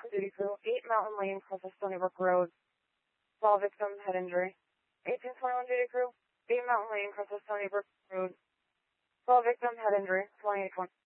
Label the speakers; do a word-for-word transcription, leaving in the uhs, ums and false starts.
Speaker 1: Duty Crew, eight Mountain Lane, close to Stony Brook Road. twelve victim, head injury. eighteen twenty-one Duty Crew, eight Mountain Lane, close to Stony Brook Road. twelve victim, head injury. twenty-eight twenty.